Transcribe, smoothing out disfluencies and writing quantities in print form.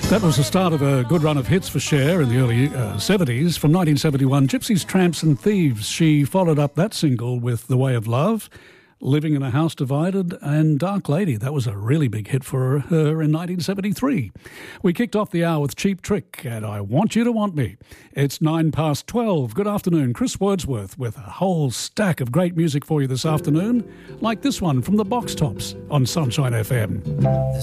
That was the start of a good run of hits for Cher in the early 70s. From 1971, Gypsies, Tramps and Thieves. She followed up that single with The Way of Love, Living in a House Divided and Dark Lady. That was a really big hit for her in 1973. We kicked off the hour with Cheap Trick and I Want You to Want Me. It's 12:09. Good afternoon. Chris Wordsworth with a whole stack of great music for you this afternoon, like this one from the Box Tops on Sunshine FM.